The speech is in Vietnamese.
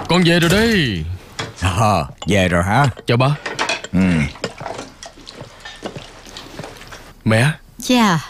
Con về rồi đây. Về rồi hả? Chào ba. Mẹ. Chà,